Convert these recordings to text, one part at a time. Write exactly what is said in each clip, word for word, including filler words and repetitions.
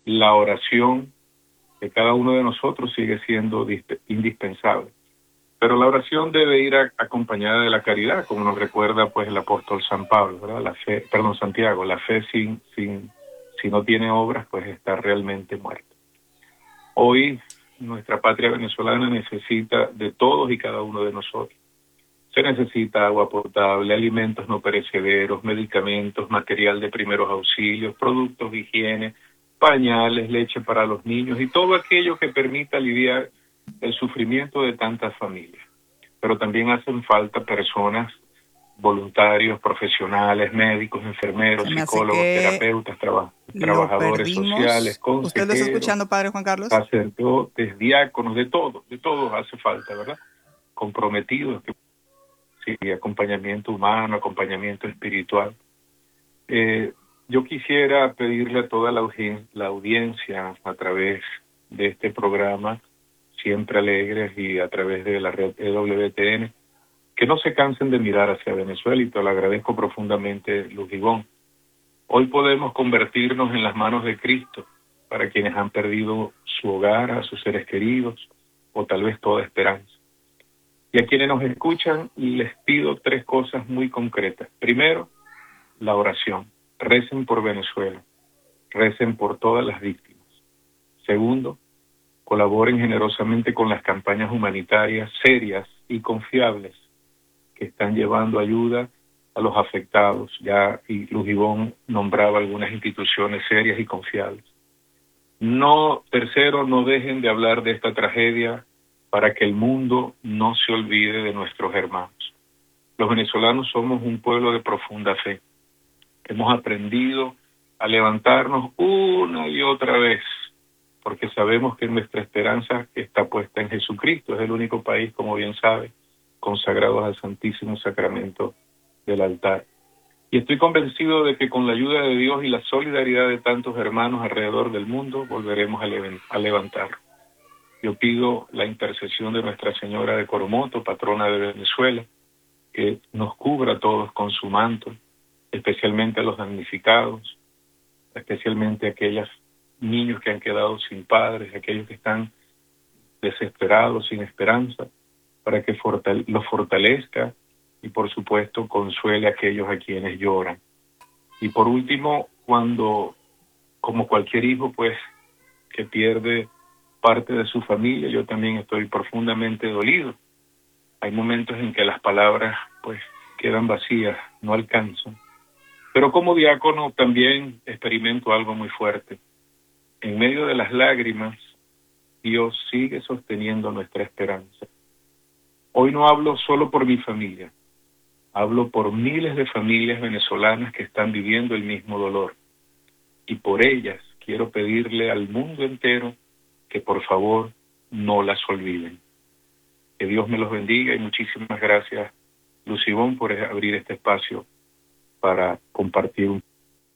la oración de cada uno de nosotros sigue siendo indispensable. Pero la oración debe ir a, acompañada de la caridad, como nos recuerda pues el apóstol San Pablo, ¿verdad? La fe, perdón, Santiago, la fe sin, sin, si no tiene obras, pues está realmente muerta. Hoy nuestra patria venezolana necesita de todos y cada uno de nosotros. Se necesita agua potable, alimentos no perecederos, medicamentos, material de primeros auxilios, productos de higiene, pañales, leche para los niños y todo aquello que permita aliviar el sufrimiento de tantas familias. Pero también hacen falta personas, voluntarios, profesionales, médicos, enfermeros, psicólogos, terapeutas, traba, trabajadores sociales, consejeros. ¿Usted lo está escuchando, Padre Juan Carlos? Sacerdotes, diáconos, de todo, de todo hace falta, ¿verdad? Comprometidos, sí, acompañamiento humano, acompañamiento espiritual. Eh, yo quisiera pedirle a toda la, audien la audiencia a través de este programa, Siempre Alegres, y a través de la red E W T N, que no se cansen de mirar hacia Venezuela, y te lo agradezco profundamente, Luz Ivonne. Hoy podemos convertirnos en las manos de Cristo para quienes han perdido su hogar, a sus seres queridos, o tal vez toda esperanza. Y a quienes nos escuchan, les pido tres cosas muy concretas. Primero, la oración. Recen por Venezuela. Recen por todas las víctimas. Segundo, colaboren generosamente con las campañas humanitarias serias y confiables que están llevando ayuda a los afectados. Ya y Luz Ivonne nombraba algunas instituciones serias y confiables. No, tercero, no dejen de hablar de esta tragedia para que el mundo no se olvide de nuestros hermanos. Los venezolanos somos un pueblo de profunda fe. Hemos aprendido a levantarnos una y otra vez, porque sabemos que nuestra esperanza está puesta en Jesucristo. Es el único país, como bien sabe, consagrados al Santísimo Sacramento del altar. Y estoy convencido de que con la ayuda de Dios y la solidaridad de tantos hermanos alrededor del mundo, volveremos a, le a levantar. Yo pido la intercesión de Nuestra Señora de Coromoto, patrona de Venezuela, que nos cubra a todos con su manto, especialmente a los damnificados, especialmente a aquellos niños que han quedado sin padres, aquellos que están desesperados, sin esperanza, para que fortale los fortalezca y, por supuesto, consuele a aquellos a quienes lloran. Y por último, cuando, como cualquier hijo, pues, que pierde parte de su familia, yo también estoy profundamente dolido. Hay momentos en que las palabras, pues, quedan vacías, no alcanzan. Pero como diácono también experimento algo muy fuerte. En medio de las lágrimas, Dios sigue sosteniendo nuestra esperanza. Hoy no hablo solo por mi familia, hablo por miles de familias venezolanas que están viviendo el mismo dolor. Y por ellas quiero pedirle al mundo entero que por favor no las olviden. Que Dios me los bendiga y muchísimas gracias, Luz Ivonne, por abrir este espacio para compartir un...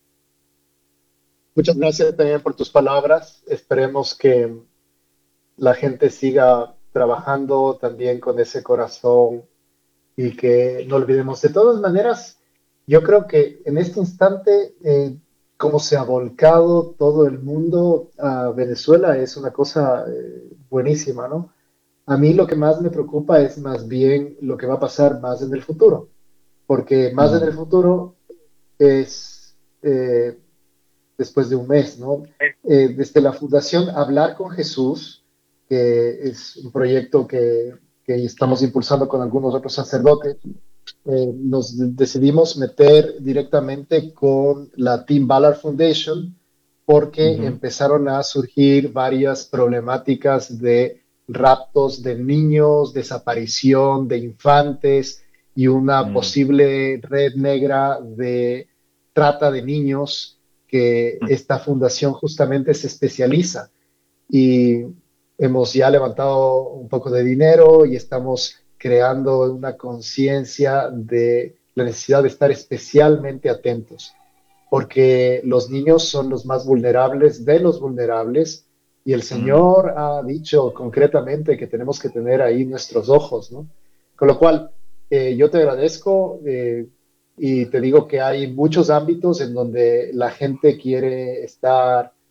Muchas gracias también por tus palabras. Esperemos que la gente siga trabajando también con ese corazón y que no olvidemos. De todas maneras, yo creo que en este instante, eh, como se ha volcado todo el mundo a Venezuela, es una cosa eh, buenísima, ¿no? A mí lo que más me preocupa es más bien lo que va a pasar más en el futuro, porque más mm. en el futuro es... Eh, después de un mes, ¿no? Eh, desde la Fundación Hablar con Jesús, que es un proyecto que, que estamos impulsando con algunos otros sacerdotes, eh, nos decidimos meter directamente con la Tim Ballard Foundation porque uh-huh. empezaron a surgir varias problemáticas de raptos de niños, desaparición de infantes y una uh-huh. posible red negra de trata de niños que esta fundación justamente se especializa, y hemos ya levantado un poco de dinero y estamos creando una conciencia de la necesidad de estar especialmente atentos, porque los niños son los más vulnerables de los vulnerables, y el Señor mm. ha dicho concretamente que tenemos que tener ahí nuestros ojos, ¿no? Con lo cual, eh, yo te agradezco, eh, y te digo que hay muchos ámbitos en donde la gente quiere estar